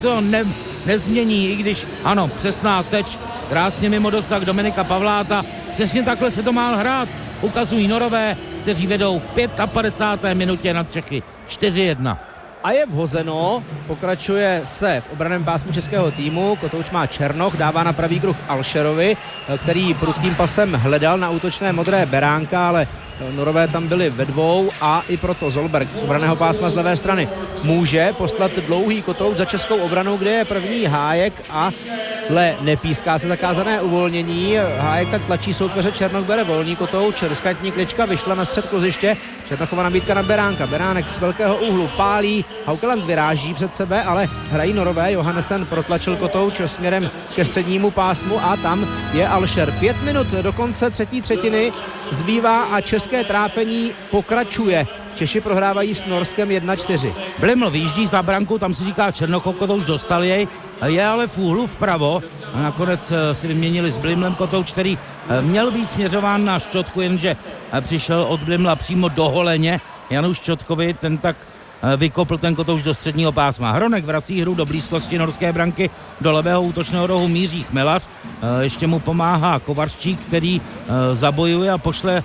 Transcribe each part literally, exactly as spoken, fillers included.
to ne, nezmění, i když ano, přesná teč, krásně mimo dosah Dominika Pavláta. Přesně takhle se to má hrát, ukazují Norové, kteří vedou v padesáté páté minutě nad Čechy čtyři jedna. A je vhozeno, pokračuje se v obranném pásmu českého týmu, kotouč má Černoch, dává na pravý kruh Alšerovi, který prudkým pasem hledal na útočné modré Beránka, ale Norové tam byli ve dvou a i proto Zolberg z obranného pásma z levé strany může poslat dlouhý kotouč za českou obranou, kde je první Hájek a le nepíská se zakázané uvolnění. Hájek tak tlačí soupeře, Černoch bere volný kotouč, riskantní klička vyšla na střed kluziště, Černochova nabídka na Beránka, Beránek z velkého úhlu pálí, Haukeland vyráží před sebe, ale hrají Norové, Johannesen protlačil kotouč směrem ke střednímu pásmu a tam je Alšer. Pět minut do konce třetí třetiny zbývá a české trápení pokračuje. Češi prohrávají s Norskem jedna čtyři. Bliml vyjíždí za branku, tam si říká Černochov, kotouč dostal jej, je ale v úhlu vpravo a nakonec si vyměnili s Blimlem kotouč, který měl být směřován na Šťotku, jenže přišel od Blimla přímo do holeně Janu Šťotkovi, ten tak vykopl ten kotouč do středního pásma. Hronek vrací hru do blízkosti norské branky, do levého útočného rohu míří Chmelař, ještě mu pomáhá Kovarčík, který zabojuje a pošle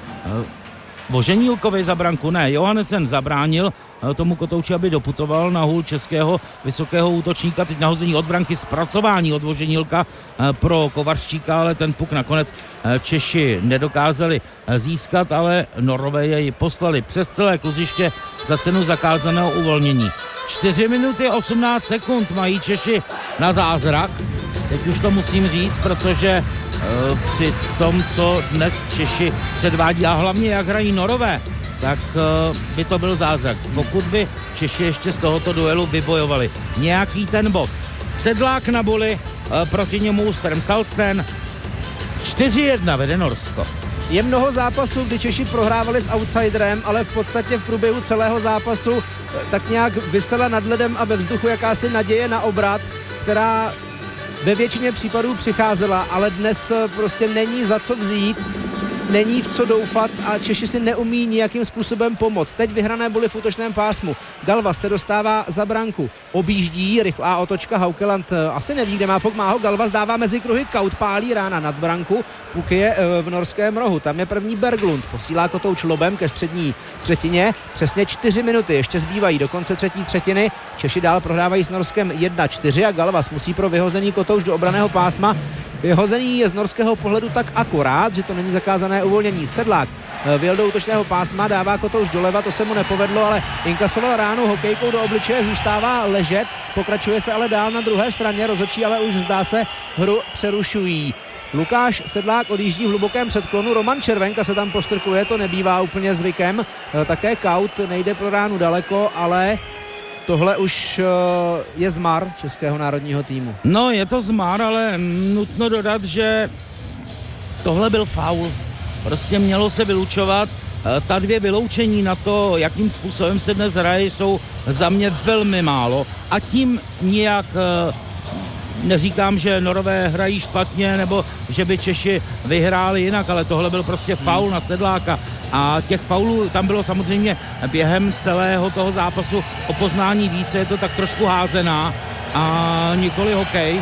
Voženílkovi za branku. Ne, Johannesen zabránil tomu kotouči, aby doputoval na hůl českého vysokého útočníka. Teď nahození od branky, zpracování od Voženílka pro Kovarčíka, ale ten puk nakonec Češi nedokázali získat, ale Norové jej poslali přes celé kluziště za cenu zakázaného uvolnění. čtyři minuty osmnáct sekund mají Češi na zázrak. Teď už to musím říct, protože uh, při tom, co dnes Češi předvádí a hlavně jak hrají Norové, tak uh, by to byl zázrak. Pokud by Češi ještě z tohoto duelu vybojovali nějaký ten bod. Sedlák na buli, uh, proti němu Strmsalsten. čtyři jedna vede Norsko. Je mnoho zápasů, kdy Češi prohrávali s outsiderem, ale v podstatě v průběhu celého zápasu tak nějak visela nad ledem a ve vzduchu jakási naděje na obrat, která ve většině případů přicházela, ale dnes prostě není za co vzít, není v co doufat a Češi si neumí nijakým způsobem pomoct. Teď vyhrané boli v útočném pásmu. Galva se dostává za branku, objíždí, rychlá otočka, Haukeland asi neví, kde má puk, má ho, Galva zdává mezi kruhy, Kaut pálí, rána nad branku, puk je v norském rohu, tam je první Berglund, posílá kotouč lobem ke střední třetině, přesně čtyři minuty ještě zbývají do konce třetí třetiny, Češi dál prohrávají s Norskem jedna čtyři a Galvas musí pro vyhozený kotouč do obranného pásma. Vyhozený je z norského pohledu tak akorát, že to není zakázané uvolnění. Sedlák vyjel do útočného pásma, dává kotouč doleva, to se mu nepovedlo, ale inkasoval ránu hokejkou do obličeje, zůstává ležet, pokračuje se ale dál na druhé straně, rozhodčí ale už zdá se hru přerušují. Lukáš Sedlák odjíždí v hlubokém předklonu, Roman Červenka se tam postrkuje, to nebývá úplně zvykem, také Kaut nejde pro ránu daleko, ale tohle už je zmar českého národního týmu. No, je to zmar, ale nutno dodat, že tohle byl faul. Prostě mělo se vylučovat. Ta dvě vyloučení na to, jakým způsobem se dnes hraje, jsou za mě velmi málo. A tím nijak neříkám, že Norové hrají špatně, nebo že by Češi vyhráli jinak, ale tohle byl prostě faul na Sedláka. A těch faulů tam bylo samozřejmě během celého toho zápasu o poznání více, je to tak trošku házená a nikoli hokej.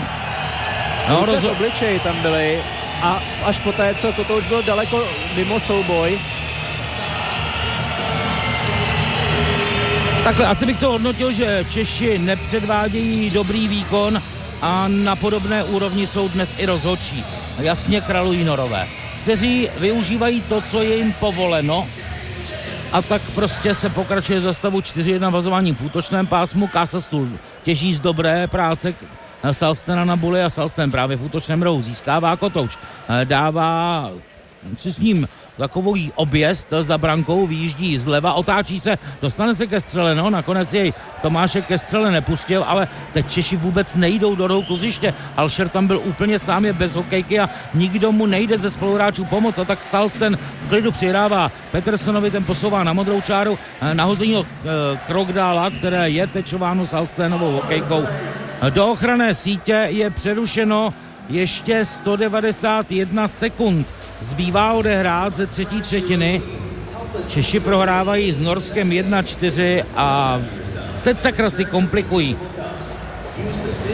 No, roz... obličeji tam byly a až poté, co toto už bylo daleko mimo souboj. Takhle, asi bych to hodnotil, že Češi nepředvádějí dobrý výkon a na podobné úrovni jsou dnes i rozhodčí. Jasně kralují Norové, kteří využívají to, co je jim povoleno, a tak prostě se pokračuje za stavu čtyři jedna vazováním v útočném pásmu. Kásastul těží z dobré práce Salstena na buli a Salsten právě v útočném rohu získává kotouč. Dává si s ním takový objezd za brankou, vyjíždí zleva, otáčí se, dostane se ke střele, no, nakonec jej Tomášek ke střele nepustil, ale teď Češi vůbec nejdou do rohu kluziště. Alšer tam byl úplně sám, je bez hokejky a nikdo mu nejde ze spoluhráčů pomoct, a tak Salsten v klidu přihrává Petersonovi, ten posouvá na modrou čáru, nahození od Krokdála, které je tečováno Salstenovou hokejkou. Do ochranné sítě je přerušeno ještě sto devadesát jedna sekund. Zbývá odehrát ze třetí třetiny. Češi prohrávají s Norskem jedna čtyři a set sakra si komplikují.